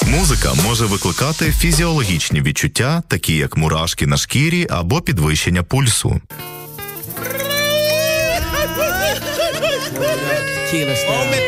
Музика може викликати фізіологічні відчуття, такі як мурашки на шкірі або підвищення пульсу.